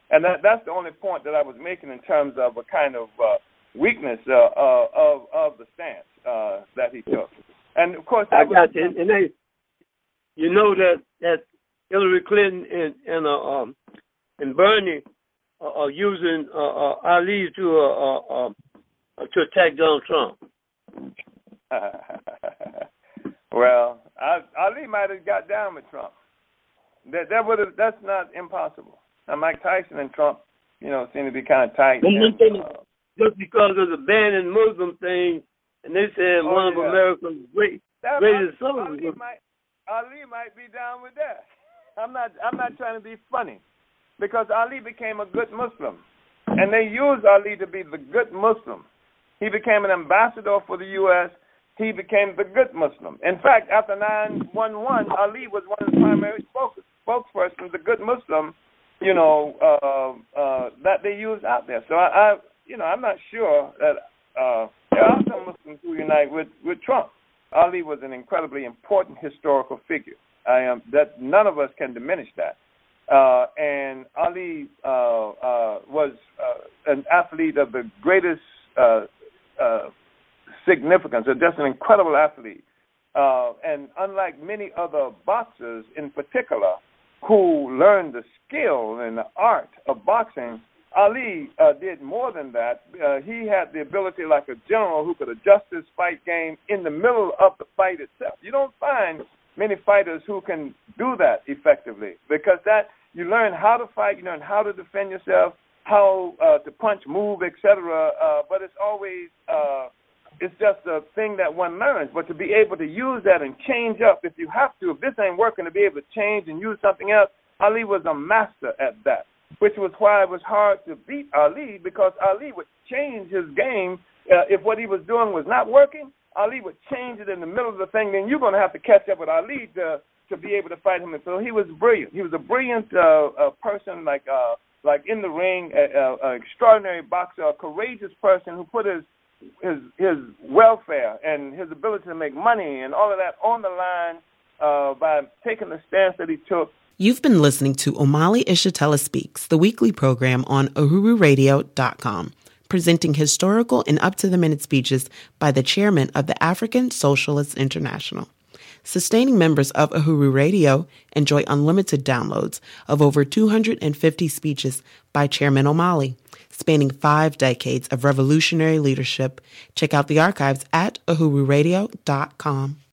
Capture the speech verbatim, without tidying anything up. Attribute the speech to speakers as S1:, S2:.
S1: And that, that's the only point that I was making in terms of a kind of uh, weakness uh, uh, of of the stance uh, that he took. And of course,
S2: I
S1: was,
S2: got you. And they, you know that that Hillary Clinton and and uh, um and Bernie are, are using uh, uh, Ali to uh, uh, uh, to attack Donald Trump.
S1: Well, I, Ali might have got down with Trump. That that would have. That's not impossible. Now, Mike Tyson and Trump, you know, seem to be kind of tight.
S2: And,
S1: and,
S2: uh, just because of the banning Muslim thing, and they said
S1: oh,
S2: one
S1: yeah.
S2: of America's great, greatest soldiers.
S1: Ali might, Ali might be down with that. I'm not. I'm not trying to be funny, because Ali became a good Muslim, and they used Ali to be the good Muslim. He became an ambassador for the U S He became the good Muslim. In fact, after nine one one, Ali was one of the primary spokes, spokespersons, the good Muslim, you know, uh, uh, that they use out there. So I, I, you know, I'm not sure that uh, there are some Muslims who unite with, with Trump. Ali was an incredibly important historical figure. I am that none of us can diminish that. Uh, and Ali uh, uh, was uh, an athlete of the greatest uh, uh, significance, just an incredible athlete. Uh, and unlike many other boxers in particular, who learned the skill and the art of boxing, Ali uh, did more than that. Uh, he had the ability, like a general, who could adjust his fight game in the middle of the fight itself. You don't find many fighters who can do that effectively, because that you learn how to fight, you learn how to defend yourself, how uh, to punch, move, et cetera. Uh, but it's always uh, it's just a thing that one learns. But to be able to use that and change up, if you have to, if this ain't working, to be able to change and use something else, Ali was a master at that, which was why it was hard to beat Ali, because Ali would change his game. Uh, if what he was doing was not working, Ali would change it in the middle of the thing. Then you're going to have to catch up with Ali to to be able to fight him. And so he was brilliant. He was a brilliant uh, uh, person, like uh, like in the ring, an uh, uh, extraordinary boxer, a courageous person who put his his his welfare and his ability to make money and all of that on the line uh, by taking the stance that he took.
S3: You've been listening to Omali Ishitella Speaks, the weekly program on uhuru radio dot com, presenting historical and up-to-the-minute speeches by the chairman of the African Socialist International. Sustaining members of Uhuru Radio enjoy unlimited downloads of over two hundred fifty speeches by Chairman Omali, spanning five decades of revolutionary leadership. Check out the archives at uhuru radio dot com.